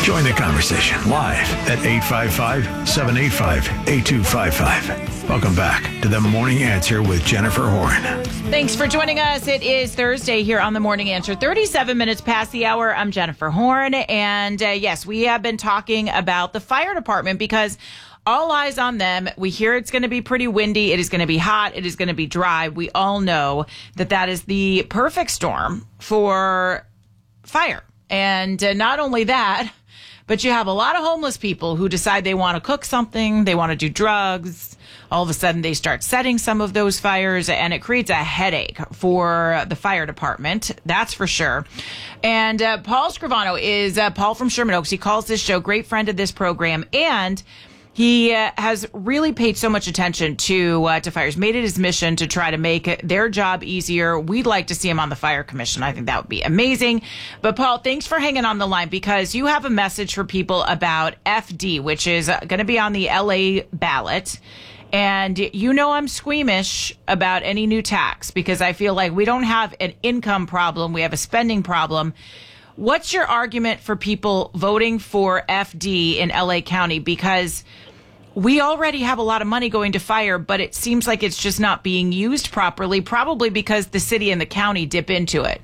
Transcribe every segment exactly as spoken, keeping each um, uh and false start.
Join the conversation live at eight five five, seven eight five, eight two five five. Welcome back to The Morning Answer with Jennifer Horn. Thanks for joining us. It is Thursday here on The Morning Answer. thirty-seven minutes past the hour. I'm Jennifer Horn. And uh, yes, we have been talking about the fire department because all eyes on them. We hear it's going to be pretty windy. It is going to be hot. It is going to be dry. We all know that that is the perfect storm for fire. And uh, not only that, but you have a lot of homeless people who decide they want to cook something, they want to do drugs. All of a sudden, they start setting some of those fires, and it creates a headache for the fire department. That's for sure. And uh, Paul Scrivano is uh, Paul from Sherman Oaks. He calls this show, great friend of this program, and he uh, has really paid so much attention to uh, to fires, made it his mission to try to make their job easier. We'd like to see him on the Fire Commission. I think that would be amazing. But, Paul, thanks for hanging on the line because you have a message for people about F D, which is uh, going to be on the L A ballot. And you know I'm squeamish about any new tax because I feel like we don't have an income problem. We have a spending problem. What's your argument for people voting for F D in L A County? Because we already have a lot of money going to fire, but it seems like it's just not being used properly, probably because the city and the county dip into it.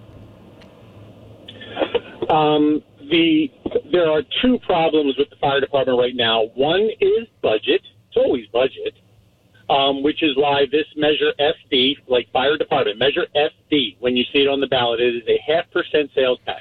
Um, the there are two problems with the fire department right now. One is budget. It's always budget, um, which is why this Measure F D, like fire department, Measure F D, when you see it on the ballot, it is a half percent sales tax.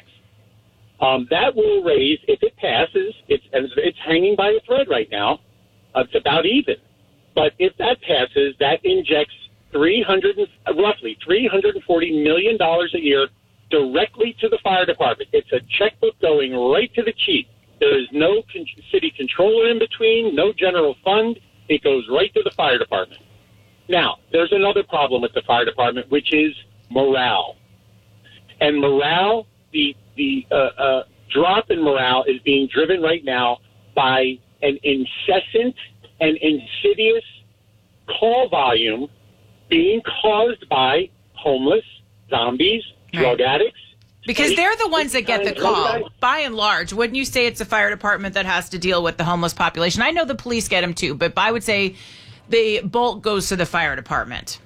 Um, that will raise, if it passes, it's, and it's hanging by a thread right now. Uh, it's about even. But if that passes, that injects three hundred, roughly three hundred forty million dollars a year directly to the fire department. It's a checkbook going right to the chief. There is no con- city controller in between, no general fund. It goes right to the fire department. Now, there's another problem with the fire department, which is morale. And morale, the the uh, uh, drop in morale is being driven right now by an incessant and insidious call volume being caused by homeless, zombies, drug right. addicts. Because they're the ones that get the call, by and large. Wouldn't you say it's the fire department that has to deal with the homeless population? I know the police get them too, but I would say the bulk goes to the fire department.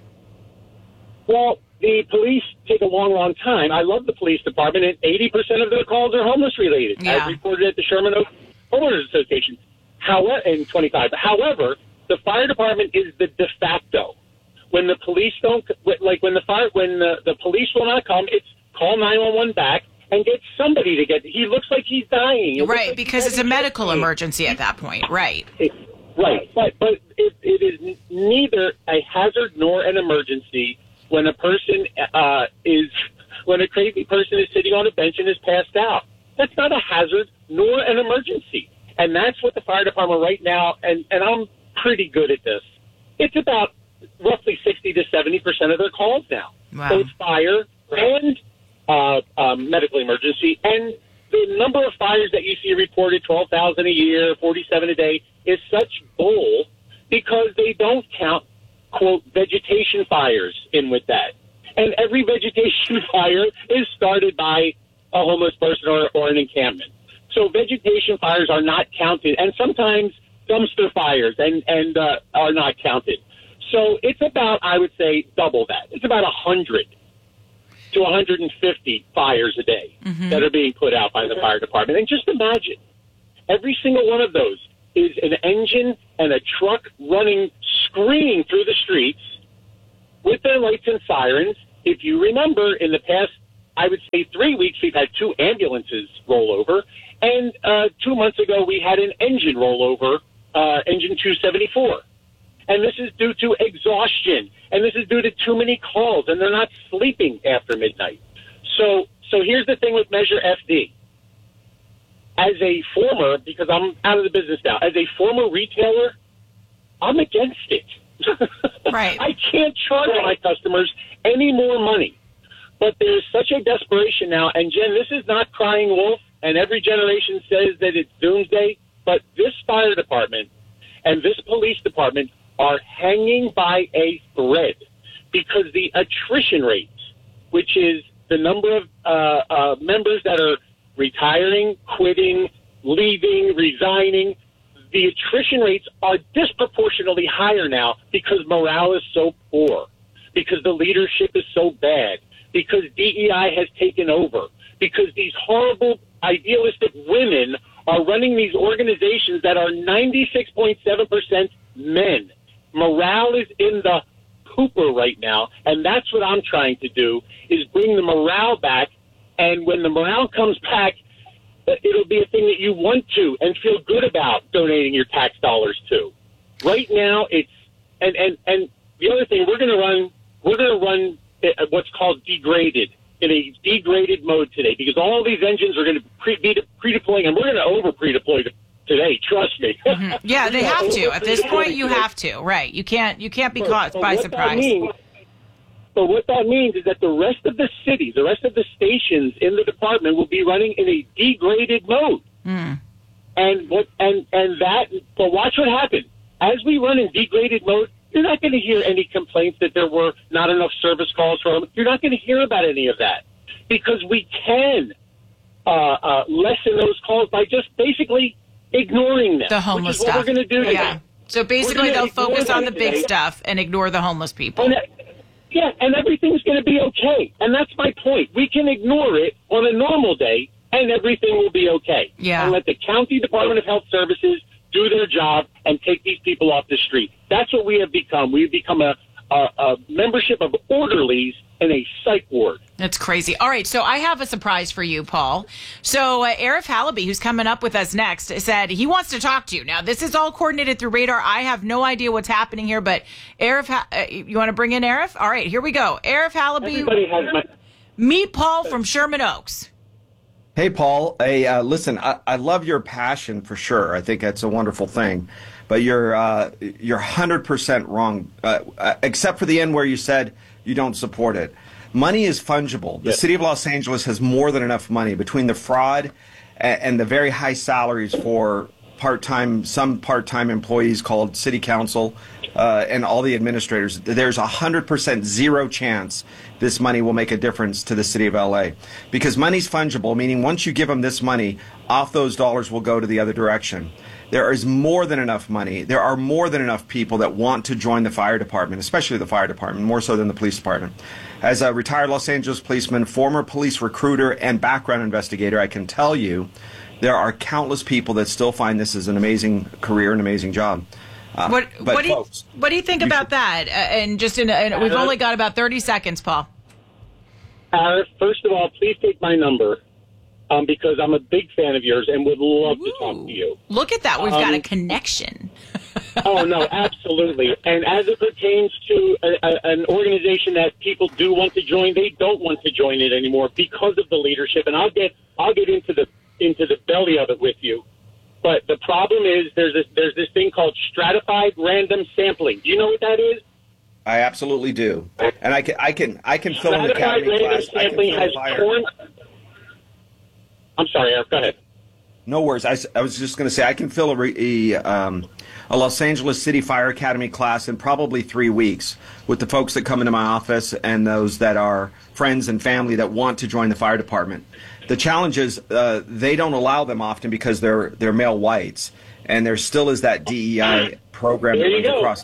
Well, the police take a long, long time. I love the police department, and eighty percent of their calls are homeless-related. Yeah. I've reported at the Sherman Oaks Homeowners Association. However, in twenty-five. However, the fire department is the de facto. When the police don't, like when the fire, when the, the police will not come, it's call nine one one back and get somebody to get. He looks like he's dying. It right, like because it's a medical emergency at that point. Right. It, right, but but it, it is neither a hazard nor an emergency when a person uh, is when a crazy person is sitting on a bench and is passed out. That's not a hazard nor an emergency. And that's what the fire department right now, and, and I'm pretty good at this, it's about roughly sixty to seventy percent of their calls now. Wow. So it's fire and uh, um, medical emergency. And the number of fires that you see reported, twelve thousand a year, forty-seven a day, is such bull because they don't count, quote, vegetation fires in with that. And every vegetation fire is started by a homeless person or, or an encampment. So vegetation fires are not counted, and sometimes dumpster fires and, and uh, are not counted. So it's about, I would say, double that. It's about one hundred to one hundred fifty fires a day mm-hmm. that are being put out by the fire department. And just imagine, every single one of those is an engine and a truck running, screaming through the streets with their lights and sirens. If you remember, in the past, I would say three weeks, we've had two ambulances roll over. And uh, two months ago, we had an engine rollover, uh, engine two seventy-four. And this is due to exhaustion. And this is due to too many calls. And they're not sleeping after midnight. So so here's the thing with Measure F D. As a former, because I'm out of the business now, as a former retailer, I'm against it. Right. I can't charge my customers any more money. But there's such a desperation now. And, Jen, this is not crying wolf. And every generation says that it's doomsday. But this fire department and this police department are hanging by a thread because the attrition rates, which is the number of uh, uh, members that are retiring, quitting, leaving, resigning. The attrition rates are disproportionately higher now because morale is so poor, because the leadership is so bad, because D E I has taken over, because these horrible, idealistic women are running these organizations that are ninety-six point seven percent men. Morale is in the pooper right now, and that's what I'm trying to do, is bring the morale back. And when the morale comes back, it'll be a thing that you want to and feel good about donating your tax dollars to. Right now, it's and and and the other thing, we're going to run we're going to run what's called degraded in a degraded mode today, because all these engines are going to pre, be pre-deploying, and we're going to over pre-deploy today. Trust me. Mm-hmm. Yeah, they have to. At this point, you have to. Right? You can't you can't be caught by surprise. Means, but what that means is that the rest of the city, the rest of the stations in the department will be running in a degraded mode. Mm. And what and and that. But watch what happens as we run in degraded mode. You're not going to hear any complaints that there were not enough service calls for them. You're not going to hear about any of that, because we can uh, uh, lessen those calls by just basically ignoring them. The homeless which is what stuff. We're going to do today. Yeah. So basically, they'll focus on the big today. stuff and ignore the homeless people. And, yeah, and everything's going to be okay. And that's my point. We can ignore it on a normal day, and everything will be okay. Yeah. And let the County Department of Health Services do their job and take these people off the street. That's what we have become. We've become a, a, a membership of orderlies in a psych ward. That's crazy. All right, so I have a surprise for you, Paul. So uh, Arif Halaby, who's coming up with us next, said he wants to talk to you. Now, this is all coordinated through Radar. I have no idea what's happening here, but Arif, ha- uh, you want to bring in Arif? All right, here we go. Arif Halaby, Everybody has my- meet Paul from Sherman Oaks. Hey, Paul. Hey, uh, listen, I, I love your passion for sure. I think that's a wonderful thing. But you're uh, you're one hundred percent wrong, uh, uh, except for the end where you said you don't support it. Money is fungible. The yes. city of Los Angeles has more than enough money between the fraud and, and the very high salaries for part-time, some part-time employees called city council uh, and all the administrators. There's a one hundred percent zero chance this money will make a difference to the city of L A, because money's fungible, meaning once you give them this money, off those dollars will go to the other direction. There is more than enough money. There are more than enough people that want to join the fire department, especially the fire department, more so than the police department. As a retired Los Angeles policeman, former police recruiter, and background investigator, I can tell you there are countless people that still find this is an amazing career, an amazing job. Uh, what, but what, do you, folks, what do you think you about should, that? Uh, and just in, in we've only got about thirty seconds, Paul. Arif, first of all, please take my number, um, because I'm a big fan of yours and would love Ooh, to talk to you. Look at that. We've um, got a connection. Oh, no, absolutely. And as it pertains to a, a, an organization that people do want to join, they don't want to join it anymore because of the leadership. And I'll get I'll get into the into the belly of it with you. But the problem is there's this, there's this thing called stratified random sampling. Do you know what that is? I absolutely do. And I can I can I can fill in the Stratified academy random class. sampling has corn. I'm sorry, Eric, go ahead. No worries. I, I was just going to say I can fill a, a, um, a Los Angeles City Fire Academy class in probably three weeks with the folks that come into my office and those that are friends and family that want to join the fire department. The challenge is uh, they don't allow them often because they're they're male whites, and there still is that D E I program there that you runs go. across.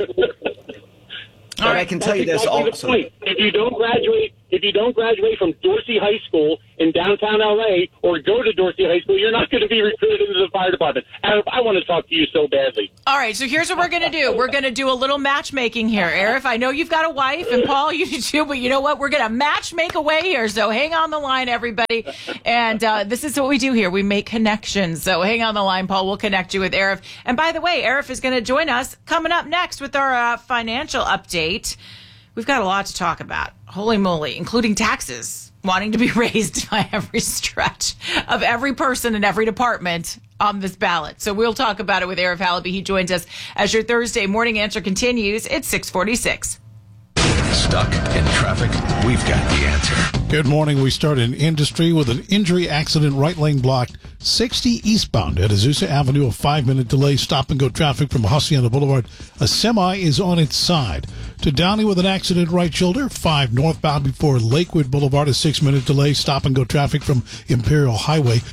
But I can tell you this exactly also. The point. If you don't graduate, if you don't graduate from Dorsey High School in downtown L A or go to Dorsey High School, you're not going to be recruited into the fire department. Arif, I want to talk to you so badly. All right, so here's what we're going to do. We're going to do a little matchmaking here. Arif, I know you've got a wife, and Paul, you do too, but you know what? We're going to match make away here, so hang on the line, everybody. And uh, this is what we do here. We make connections. So hang on the line, Paul. We'll connect you with Arif. And by the way, Arif is going to join us coming up next with our uh, financial update. We've got a lot to talk about. Holy moly, including taxes wanting to be raised by every stretch of every person in every department on this ballot. So we'll talk about it with Arif Halaby. He joins us as your Thursday morning answer continues. It's six forty-six. Stuck in traffic? We've got the answer. Good morning. We start in industry with an injury accident, right lane blocked, sixty eastbound at Azusa Avenue. A five-minute delay, stop and go traffic from Hacienda Boulevard. A semi is on its side. To Downey with an accident, right shoulder, five northbound before Lakewood Boulevard. A six-minute delay, stop and go traffic from Imperial Highway.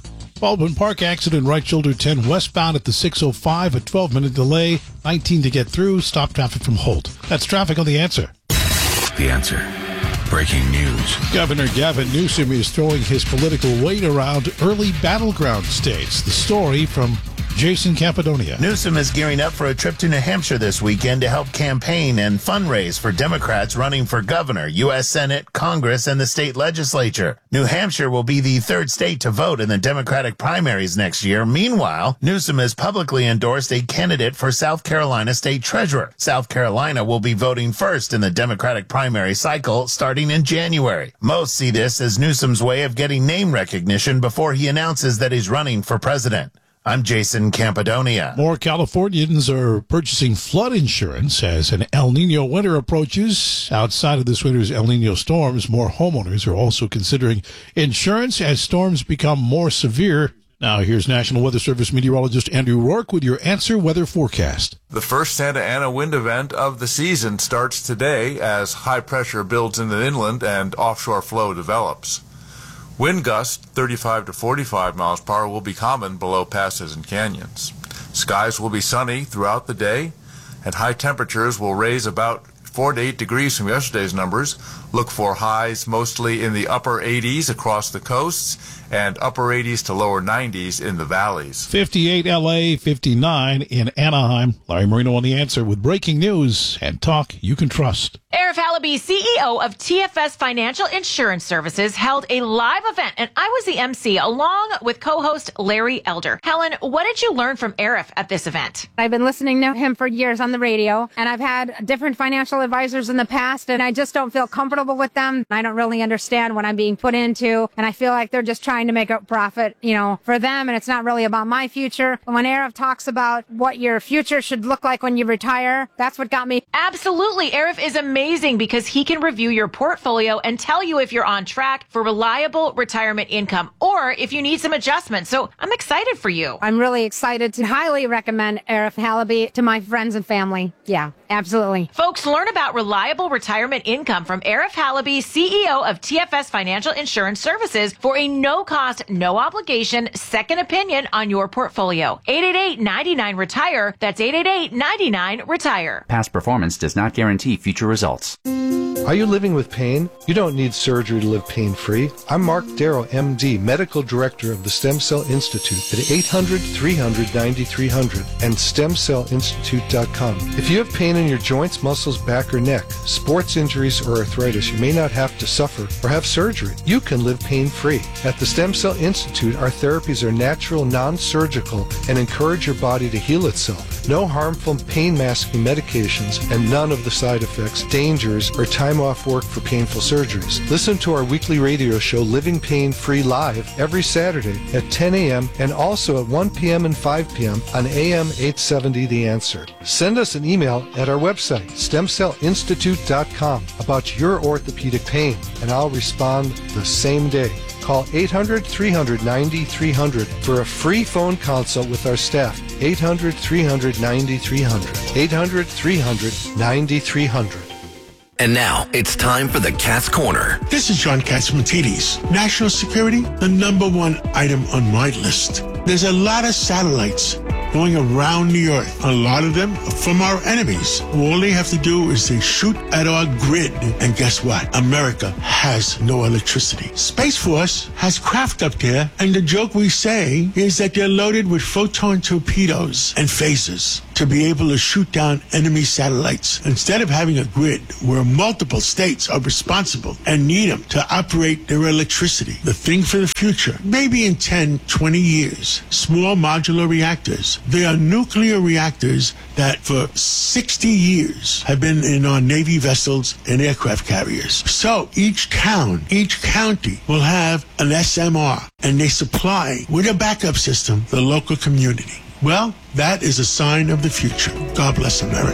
Baldwin Park accident, right shoulder ten westbound at the six oh five, a twelve-minute delay, nineteen to get through, stop traffic from Holt. That's traffic on The Answer. The Answer. Breaking news. Governor Gavin Newsom is throwing his political weight around early battleground states. The story from Jason Campidonia. Newsom is gearing up for a trip to New Hampshire this weekend to help campaign and fundraise for Democrats running for governor, U S Senate, Congress, and the state legislature. New Hampshire will be the third state to vote in the Democratic primaries next year. Meanwhile, Newsom has publicly endorsed a candidate for South Carolina state treasurer. South Carolina will be voting first in the Democratic primary cycle starting in January. Most see this as Newsom's way of getting name recognition before he announces that he's running for president. I'm Jason Campidonia. More Californians are purchasing flood insurance as an El Nino winter approaches. Outside of this winter's El Nino storms, more homeowners are also considering insurance as storms become more severe. Now, here's National Weather Service meteorologist Andrew Rourke with your Answer Weather Forecast. The first Santa Ana wind event of the season starts today as high pressure builds in the inland and offshore flow develops. Wind gusts thirty-five to forty-five miles per hour will be common below passes and canyons. Skies will be sunny throughout the day, and high temperatures will raise about four to eight degrees from yesterday's numbers. Look for highs mostly in the upper eighties across the coasts and upper eighties to lower nineties in the valleys. fifty-eight L A, fifty-nine in Anaheim. Larry Marino on The Answer with breaking news and talk you can trust. Arif Halaby, C E O of T F S Financial Insurance Services, held a live event, and I was the M C along with co-host Larry Elder. Helen, what did you learn from Arif at this event? I've been listening to him for years on the radio, and I've had different financial advisors in the past, and I just don't feel comfortable with them. I don't really understand what I'm being put into, and I feel like they're just trying to make a profit, you know, for them, and it's not really about my future. When Arif talks about what your future should look like when you retire, that's what got me. Absolutely. Arif is amazing because he can review your portfolio and tell you if you're on track for reliable retirement income or if you need some adjustments. So I'm excited for you. I'm really excited to highly recommend Arif Halaby to my friends and family. Yeah, absolutely. Folks, learn about reliable retirement income from Arif Halaby, C E O of T F S Financial Insurance Services, for a no-cost, no-obligation second opinion on your portfolio. eight eight eight, nine nine, retire. That's eight eight eight, nine nine, retire. Past performance does not guarantee future results. Are you living with pain? You don't need surgery to live pain-free. I'm Mark Darrow, M D, Medical Director of the Stem Cell Institute at eight hundred, three hundred, ninety-three hundred and stem cell institute dot com. If you have pain in your joints, muscles, back, or neck, sports injuries, or arthritis, you may not have to suffer or have surgery. You can live pain-free. At the Stem Cell Institute, our therapies are natural, non-surgical, and encourage your body to heal itself. No harmful pain-masking medications and none of the side effects, dangers, or time off work for painful surgeries. Listen to our weekly radio show, Living Pain Free, live every Saturday at ten a.m. and also at one p.m. and five p.m. on A M eight seventy The Answer. Send us an email at our website, stem cell institute dot com, about your orthopedic pain, and I'll respond the same day. Call eight hundred, three hundred, ninety-three hundred for a free phone consult with our staff. eight hundred, three hundred, ninety-three hundred. eight hundred, three hundred, ninety-three hundred. And now, it's time for the Cat's Corner. This is John Catsimatidis. National security, the number one item on my list. There's a lot of satellites going around the earth. A lot of them from our enemies. All they have to do is they shoot at our grid. And guess what? America has no electricity. Space Force has craft up there, and the joke we say is that they're loaded with photon torpedoes and phasers to be able to shoot down enemy satellites. Instead of having a grid where multiple states are responsible and need them to operate their electricity, the thing for the future, maybe in ten, twenty years, small modular reactors. They are nuclear reactors that for sixty years have been in our Navy vessels and aircraft carriers. So each town, each county will have an S M R, and they supply with a backup system the local community. Well, that is a sign of the future. God bless America.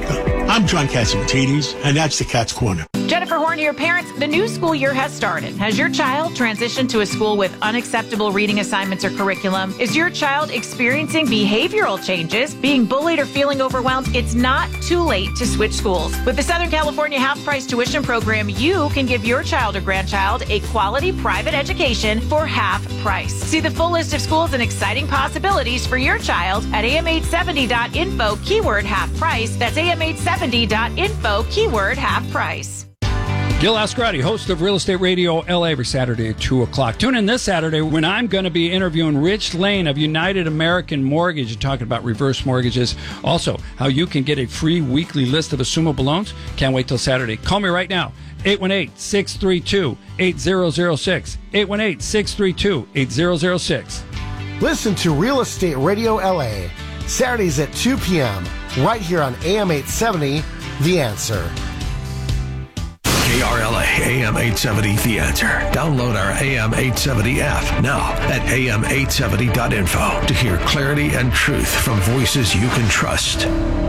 I'm John Catsimatidis, and that's the Cat's Corner. Jennifer Horn here. Parents, the new school year has started. Has your child transitioned to a school with unacceptable reading assignments or curriculum? Is your child experiencing behavioral changes, being bullied, or feeling overwhelmed? It's not too late to switch schools. With the Southern California half-price tuition program, you can give your child or grandchild a quality private education for half price. See the full list of schools and exciting possibilities for your child at A M eight seventy dot info, keyword half price. That's A M eight seventy dot info, keyword half price. Gil Ascarati, host of Real Estate Radio L A, every Saturday at two o'clock. Tune in this Saturday when I'm going to be interviewing Rich Lane of United American Mortgage and talking about reverse mortgages. Also, how you can get a free weekly list of assumable loans. Can't wait till Saturday. Call me right now, eight one eight, six three two, eight zero zero six, eight one eight, six three two, eight zero zero six. Listen to Real Estate Radio L A, Saturdays at two p.m., right here on A M eight seventy, The Answer. K R L A, A M eight seventy, The Answer. Download our A M eight seventy app now at A M eight seventy dot info to hear clarity and truth from voices you can trust.